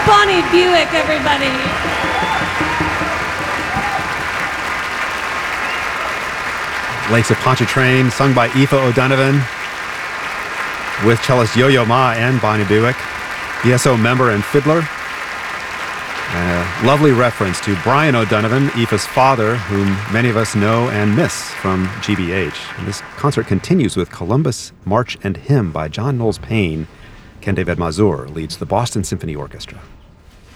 Bonnie Buick, everybody. Lakes of Pontchartrain, sung by Aoife O'Donovan, with cellist Yo-Yo Ma and Bonnie Buick, ESO member and fiddler. And a lovely reference to Brian O'Donovan, Aoife's father, whom many of us know and miss from GBH. And this concert continues with Columbus March and Hymn by John Knowles Paine. Ken David Mazur leads the Boston Symphony Orchestra.